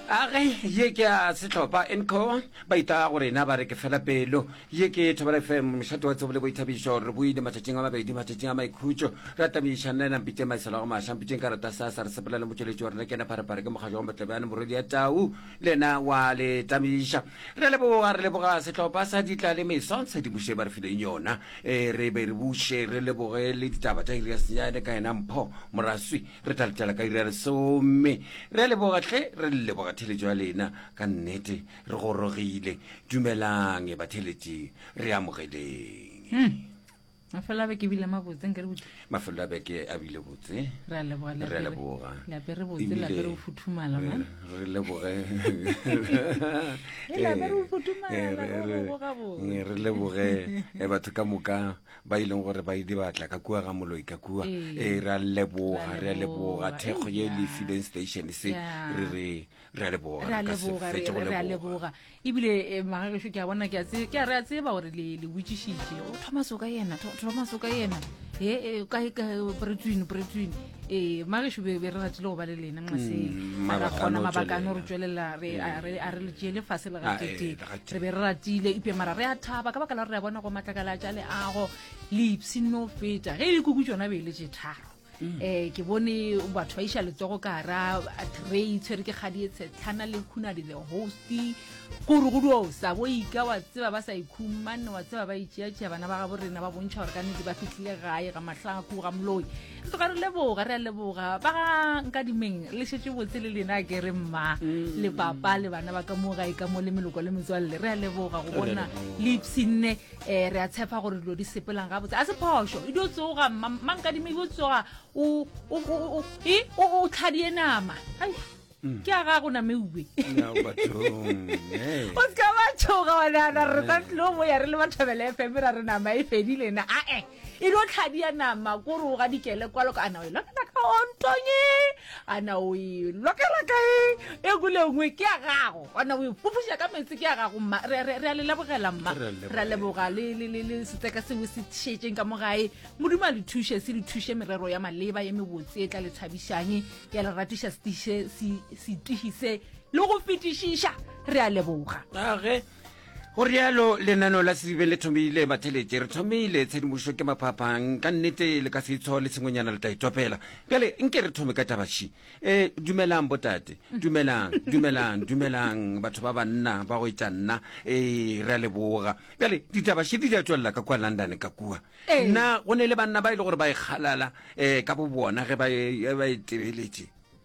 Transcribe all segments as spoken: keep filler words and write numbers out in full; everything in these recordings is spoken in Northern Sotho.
age ye ke a setlhopha enco ba ita gore na ba re ke fela pelo ye ke Thobela F M moshato wa tsebole boithabišo re buile matšatšing a mabedi matšatšing a maikhutšo re atamiša nna nampitse maisela go maša mpitšeng ka rata sa sa re sepela le motšweletši wa rena ke na pharepare ke mokgašo wa motlebane morwedi ya tau lena wa le tamiša re leboga re leboga setlhopha sa ditla le mesontsha di buše ba re fileng yona um re be re buše re leboge le ditaba tša iri ya senyane ka ena mpho moraswi re taletela ka iri ya lesome re leboga tle re leboga theletšo ya lena ka nnete re gorogile dumelang batheletši re amogeleng mafelo a beke ebile mabotse nke re botse mafelo a beke a bile botse re a leboga re leboga lape re botse lape re futhumala man re leboge lape re futhumala re leboge e batho ka moka ba ileng gore ba idi batla ka kua ga moloi ka kua e re a leboga re a leboga thekgo ye le filling station se re re re a leboga re a leboga re a leboga ebile magagesho ke a bona ke a tse ke a re a tseba gore le le botšišitše o Thomas o ka yena Thomas o ka yena e ka ka Bretwin Bretwin e magesho be re ratile go ba le lena nna se ra khona mabakano re tswelela re a re le tšele fase le ga tete re be re ratile ipe mara re a thaba ka baka la re a bona go matlakala tša le ago lips no feta ge le kuku tsona be le tše tharo eh ke bone batho ba isha letsogo ka ra tray tsere ke khadi etse tlhana le khuna di the host gore go do sa bo ika wa tseba ba sa ikhumane wa tseba ba itšea bana ba ga borena ba bontšha gore ka nnete ba fitlhile gae ga mahlanga ku ga mloi ntse ka re leboga re a leboga ba ga nka dimeng le shetse botse le lena ke re mma le papa le bana ba ka mo gae ka mo le meloko le metswalle re a leboga go bona lipsinne eh re a tshepa gore lo di sepelang ga botse a se phosho e dio tsoga mang ka dimeng go tsoga o o o e o o tlhadie nama ai ke a ga go na meube na bathong eh o ska ba tshoga wala na re ka tlo mo ya re le ba Thobela F M ra re nama e fedile na a e e lo tlhadia nama go ro ga dikele kwalo ka ana o lo ka ka ontonye ana o i lo ka la kae e gule ngwe ke a gago ana o pupusha ka metsi ke a gago re re re le lebogela mma re leboga le le le seteka se se tshetseng ka mo gae moduma le thushe se le thushe merero ya maleba ye mebotse e tla le tshabishanye ya le ratisha stishe si sitihise le go fetishisha re a leboga age go rialo lenano la sebe le thomile batheletše re thomile tshedimošo ke maphapang ka nnete le ka se itsho le sengwenyana le taitopela bjale nke re thome ka tabaši um dumelang botate dumelang dumelang dumelang batho ba banna ba go etša nna um re a leboga bjale ditabaši di dia tswelela ka kwa London ka kua nna go ne le banna ba ile gore ba ikgalala um ka bo bona ge ba e tebeletše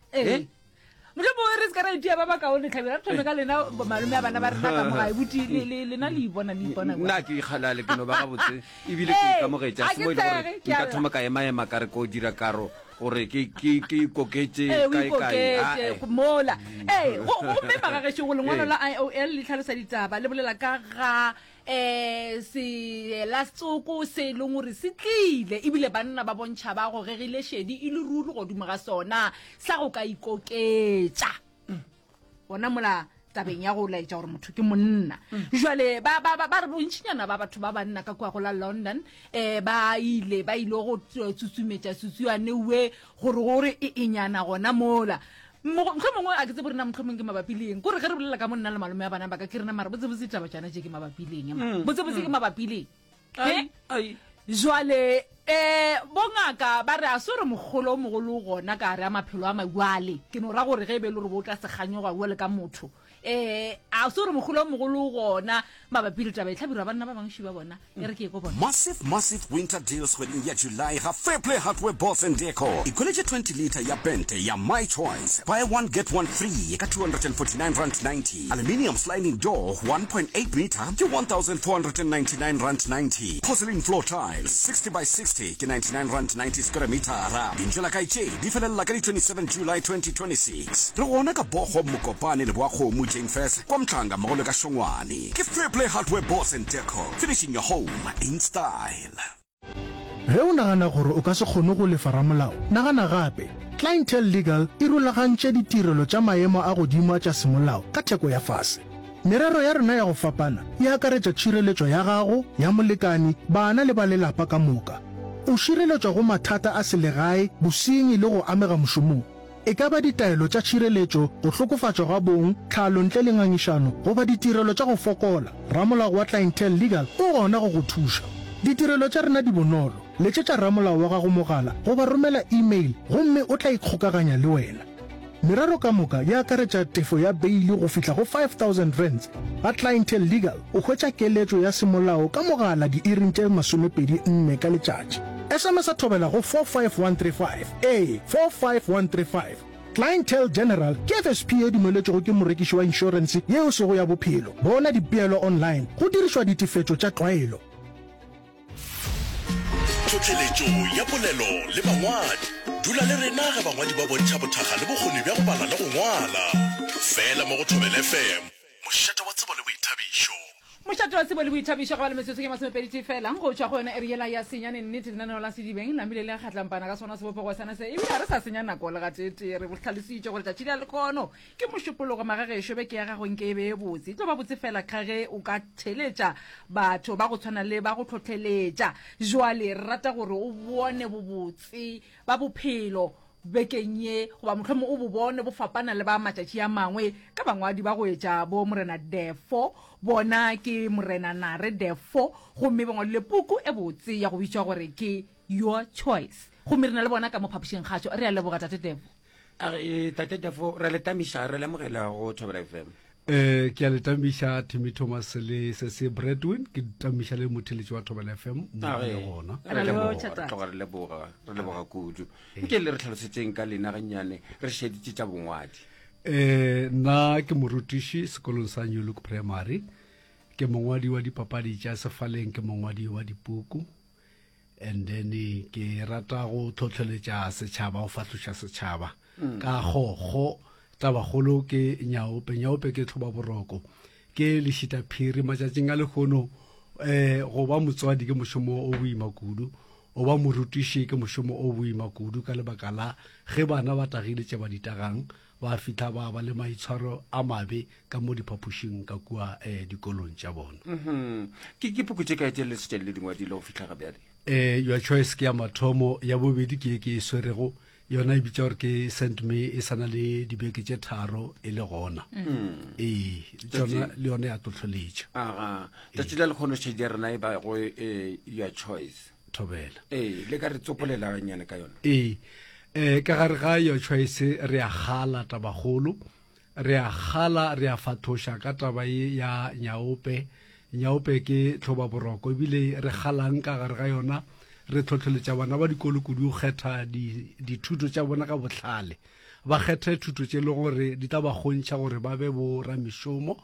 e motho bo re ska ra itia ba ba ka o ne tlhabela re thome ka lena malume a bana ba rena ka mo ga e buti le lena le ibona le ibona nna ke ikgalale ke no ba ga botse ebile ke ka mo ga etša se mo ile gore nka thoma ka ema ema ka re ko dira karo gore ke ke ke koketse kae kae a mola eh go go me ba ga go lengwana la I O L le tlhalosa ditaba le bolela ka ga eh se la tsoko se lengore se tlile ebile banna ba bontšha ba go gegile shedi ile ruru go duma ga sona sa go ka ikoketša bona mola tabeng ya go laetša gore motho ke monna jwale ba ba ba re bontšinyana ba batho ba banna ka kwa go la London eh ba ile ba ile go tsutsumetša tsutsuane we gore gore e enyana gona mola mo mongwe a ke tse borena motlhomong ke mabapileng gore ge re bolela ka monna le malome ya bana ba ka ke rena mara botse botse taba tšana tše ke mabapileng botse botse ke mabapileng ai jwale eh bongaka ba re a sore mogolo mogolo gona ka re a maphelo a mawale ke no ra gore ge be le re bo tla se ganyo ga wele ka motho eh a sore mogolo mogolo gona mabapile taba e tlhabira bana ba bangshi ba bona e re ke go bona massive massive winter deals kgweding ya July ga Fair Play Hardware Balls and Decor ikoletše twenty liter ya Bente ya My Choice buy one get one free ka two hundred forty-nine rand ninety aluminium sliding door one point eight meter ke one thousand four hundred ninety-nine rand ninety porcelain floor tiles sixty by sixty ke ninety-nine rand ninety square meter dintlha ka itše di felela ka di twenty-seven July twenty twenty-six re gona ka bogo mokopane le boakgomo Jane First kwa Mhlanga magolo ka Shongwane ke Fair Play Hardware Balls and Decor finishing your home in style ge o nagana gore o ka se kgone go lefa ramolao nagana gape Clientele Legal e rulagantše ditirelo tša maemo a godimo tša semolao ka theko ya fase merero ya rena ya go fapana e akaretša tšhireletšo ya gago ya molekani bana le ba lelapa ka moka o šireletswa go mathata a selegae bosenyi le go amega mošomong e ka ba ditaelo tša tšhireletšo go hlokofatšwa ga bong tlhalo ntle le ngangišano goba ditirelo tša go fokola. Ramolao wa Clientele Legal o gona go go thuša. Ditirelo tša rena di bonolo. Letšetša ramolao wa gago mogala goba romela email gomme o tla ikgokaganya le wena. Meraro ka moka ya akaretša tefo ya beili go fihla go five thousand rands. Ga Clientele Legal o hwetša keletšo ya semolao ka mogala di-iring tše masomepedi nne ka letšatši. S M S a thobela go four five one three five. Ee, four five one three five. Clientele General ke F S P e dumeletšego ke morekiši wa inšorense yeo sego ya bophelo. Bona dipeelo online go dirišwa ditefetšo tša tlwaelo. Tlhotlheletšo ya polelo le mangwadi. Dula le rena ge bangwadi ba bontšha bothaga le bokgoni bja go bala le go ngwala. Fela mo go Thobela F M, mošate wa tsebo le boithabišo. Mošate wa tsebo le boithabišo go ba le metsotso ke masomepedi fela go tšwa go yona eriela ya senyane nnete lenaneo la sedibeng lamile le kgatlampana ka sona sebopego sana se ebile re sa senya nako le gatete re botlhalošitše gore tšatši la lekono ke mošupologo magagešo be ke ya gagwe nke e be e botse e tlo ba botse fela ka ge o ka theletša batho ba go tshwana le ba go tlhotlheletša jwale re rata gore o bone bobotse ba bophelo bekeng ye goba mohlomong o bo bone bo fapana le ba matšatši a mangwe ka bangwadi ba go etša bo morena Defo bona ke morena Nare Defo gomme bangwadile puku e botse ya go bitšwa gore ke Your Choice gomme re na le bona ka mo phapošing kgatšo re a leboga tate Defo. Tate Defo re le tamiša re lemogela go Thobela F M. eh ke a le tamiša Timmy Thomas le se se Bradwin ke tamiša le motheletši wa Thobela F M mo le gona re leboga re leboga kudu ke le re tlhalosetseng ka lena gannyane re šeditše tša bongwadi. eh na ke morutiši sekolong sa New Look Primary ke mongwadi wa dipapadi tša sefaleng ke mongwadi wa dipuku and then ke rata go tlhotlheletša setšhaba go fahloša setšhaba ka gogo tabagolo ke Nyaope Nyaope ke Tlhoba Boroko ke lešita phiri matšatšing a lekgono eh go ba motswadi ke mošomo o boima kudu o ba morutiši ke mošomo o boima kudu ka lebaka la ge bana ba tagile tše ba ditagang ba fitha ba ba le maitshwaro a mabe ka mo diphapošing ka kua eh dikolong tša bona. Mhm ke ke pukutse ka etele se le dingwadi le go fihla ga bjale. eh Your Choice ke ya mathomo ya bobedi ke ke swerego yona e bitša gore ke Saint May e sana le dibeke tše tharo e le gona ee tsona le yone ya tlhotlheletša aga tšatši la lekgono šedi ya rena e ba go Your Choice Thobela ee le ka re tsopolela ganyane ka yona. ee eh ka gare ga Your Choice re a gala tabagolo re a gala re a fathoša ka taba ye ya Nyaope Nyaope ke Tlhoba Boroko ebile re galang ka gare ga yona re tlhotlheletša bana ba dikolo kudu go kgetha dithuto tša bona ka bohlale ba kgethe thuto tše le gore di tla ba kgontšha gore ba be bo ramešomo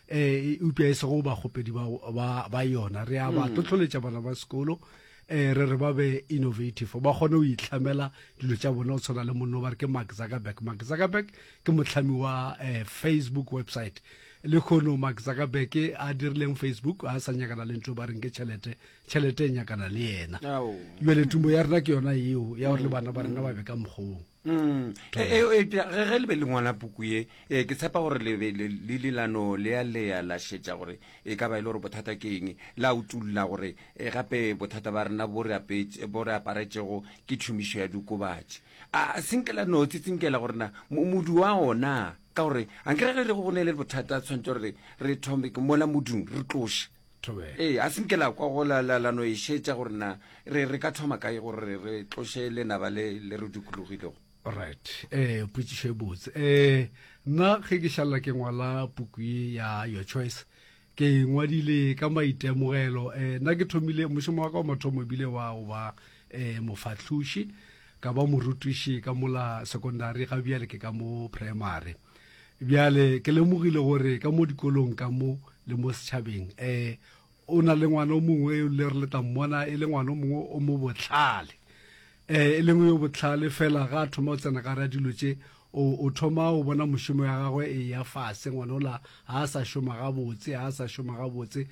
eh upša e sego ba kgopedi ba yona re a ba tlhotlheletša bana ba sekolo eh re re ba be innovative ba kgone go itlhamela dilo tša bona o tshwana le monno ba re ke Mark Zuckerberg Mark Zuckerberg ke motlhami wa Facebook website le khono Mark Zuckerberg a dirileng Facebook a sa nyakana le ntho ba reng ke tšhelete tšhelete nyakana le yena jwale tumbo ya rena ke yona eo ya gore le bana ba rena ba be ka mokgong. Mm. E ge le be le ngwana puku ye ke tshepa gore le lelano le a le ya la šetša gore e ka ba ile gore bothata ke eng la utulla gore gape bothata ba rena bo re aparetšego ke thumišo ya dikobatši a senkela notse tsinkela gore na modu wa ona ka gore ankere ge re go ne le bothata tshwantse gore re thome ke mola modung re tloše ee a senkela kwa go lalano e šetša gore na re ka thoma kae gore re tloše lenaba le re dukulogilego. Right eh putshe boots eh na ge ke šala ke ngwala puku ya Your Choice ke ngwadile ka maitemogelo eh na ke thomile mošomo wa ka wa mathomo bile wa ba eh mofahloši ka ba morutiši ka mola secondary ga bjale ke ka mo primary bjale ke lemogile gore ka mo dikolong ka mo le mo setšhabeng eh o na le ngwana o mongwe le re leta mmona e le ngwana o mongwe o mo botlhale eh e lengwe yo botlhale fela ga thoma o tsena ka ra dilo tše o thoma o bona mošomo ya gagwe e ya fase ngwana ola ga a sa šoma gabotse ga a sa šoma gabotse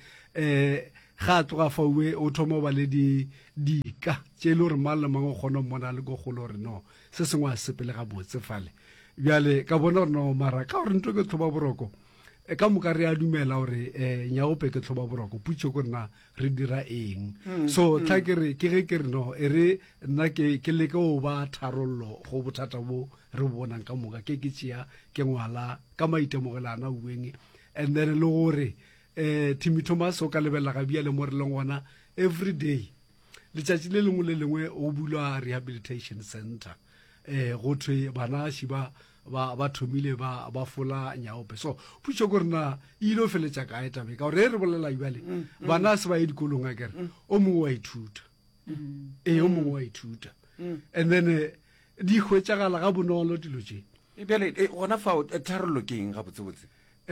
eh ga a tloga faue o thoma o ba le dika tše e le gore mang le mang o kgona o mmona le ko golo gore no se sengwe a sepele gabotse fale bjale ka bona gore no mara ka gore nto ke Tlhoba Boroko e ka moka re a dumela gore um nyaope ke tlhoba boroko putso ko rena re dira eng so tla ke re ke ge ke re no e re nna ke leke go ba tharollo go bothata bo re bonang ka moka ke ke tšea ke ngwala ka maitemogelana bueng and then le gore um Timmy Thomas o ka lebelela ga bia le mo re leng gona every day letšatši le lengwe le lengwe o bulwa rehabilitation center um go thwe bana šiba ba ba thomile ba ba fola nyaope so putso go rena ile o feletša kae tabe ka gore re bolela ibale bana se ba ye dikolong a kere o mongwe wa ithuta ee o mongwe wa ithuta and then di hwetšagala ga bonolo dilo tše bjale gona fao tharollo ke eng ga botsebotse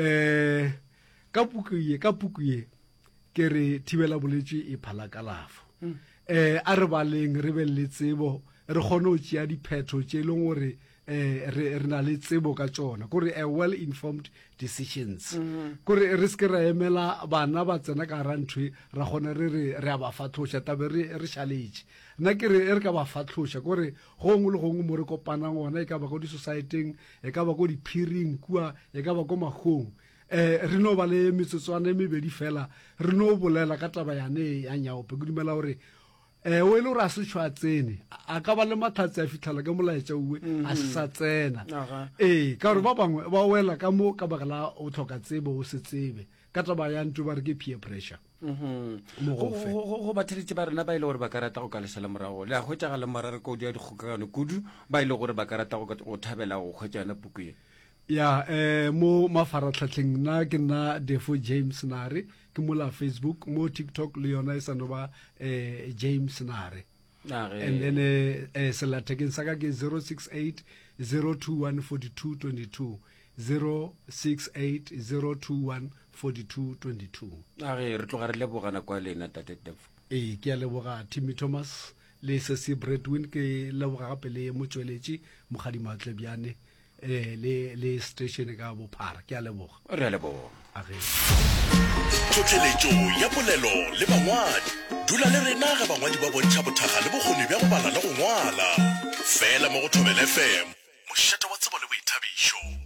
um ka pukuye ka pukuye ke re thibela boletše e phala kalafo um a re baleng re be le tsebo re kgone go tšea diphetho tše e leng gore eh re re na le tsebo ka tsona gore a well informed decisions gore re se re emela bana ba tsena ka ranthwe ra gona re re re a ba fatlhoša tabe re re challenge nna ke re re ka ba fatlhoša gore gongwe le gongwe mo re kopanang gona e ka ba go di society e ka ba go di peering kua e ka ba go magong eh re no ba le metsotswana mebedi fela re no bolela ka taba yane ya nyaope go dumela gore eh o ile ra se tshwa tsene a ka ba le mathatsi a fitlhala ka molaetsa uwe a sa tsena eh ka re ba bangwe ba wela ka mo ka bagala o tlhoka tsebo o se tsebe ka taba ya ntwe ba re ke peer pressure mhm go ba tsheditse ba rena ba ile gore ba ka rata go ka lesela morago le a go tšaga le marare ko di a dikgokagano kudu ba ile gore ba ka rata go thabela go khwetšana puku ye ya eh mo mafaratlhatlheng nna ke nna Defo James Nare ke mola Facebook mo TikTok le yona e sano ba eh James Nare and then eh selathekeng sa ka ke zero six eight zero two one four two two two zero six eight zero two one four two two two a re re tloga re lebogana kwa lena tate Defo eh ke a leboga Timmy Thomas le se se Bradwin ke leboga gape le motsweletši Mogadima Tlebjane eh le le station ka bophara ke a leboga re a leboga a ge tlhotlheletšo ya polelo le bangwadi dula le rena ga bangwadi ba bontšha bothaga le bokgoni bja go bala le go ngwala fela mo go Thobela F M mošate wa tsebo le boithabišo.